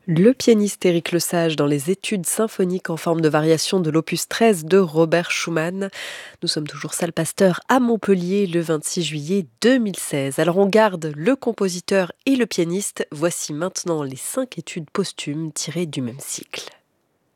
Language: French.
Le pianiste Éric Lesage dans les études symphoniques en forme de variation de l'opus 13 de Robert Schumann. Nous sommes toujours salle Pasteur à Montpellier le 26 juillet 2016. Alors on garde le compositeur et le pianiste. Voici maintenant les 5 études posthumes tirées du même cycle.